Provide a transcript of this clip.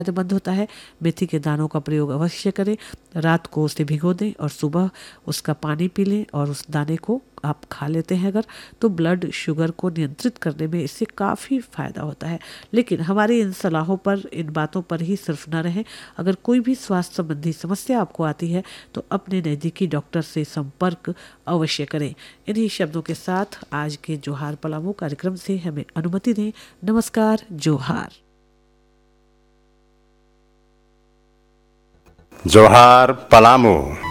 फायदेमंद होता है। मेथी के दानों का प्रयोग अवश्य करें। रात को उसे भिगो दें और सुबह उसका पानी पी लें और उस दाने को आप खा लेते हैं अगर, तो ब्लड शुगर को नियंत्रित करने में इससे काफ़ी फ़ायदा होता है। लेकिन हमारी इन सलाहों पर, इन बातों पर ही सिर्फ न रहें। अगर कोई भी स्वास्थ्य संबंधी समस्या आपको आती है तो अपने नज़दीकी डॉक्टर से संपर्क अवश्य करें। इन्हीं शब्दों के साथ आज के जोहार पलामू कार्यक्रम से हमें अनुमति दें। नमस्कार, जोहार। जोहार पलामू।